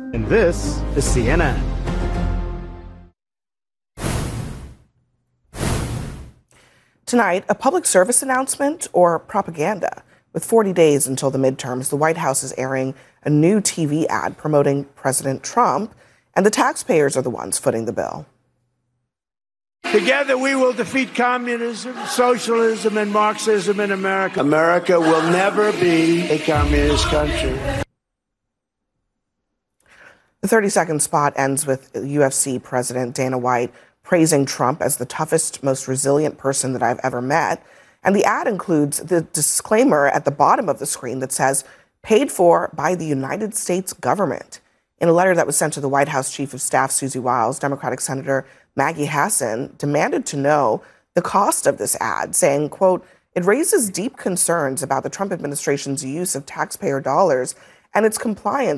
And this is CNN. Tonight, a public service announcement or propaganda? With 40 days until the midterms, the White House is airing a new TV ad promoting President Trump, and the taxpayers are the ones footing the bill. Together we will defeat communism, socialism, and Marxism in America. America will never be a communist country. The 30-second spot ends with UFC President Dana White praising Trump as the toughest, most resilient person that I've ever met. And the ad includes the disclaimer at the bottom of the screen that says, paid for by the United States government. In a letter that was sent to the White House Chief of Staff, Susie Wiles, Democratic Senator Maggie Hassan demanded to know the cost of this ad, saying, quote, it raises deep concerns about the Trump administration's use of taxpayer dollars and its compliance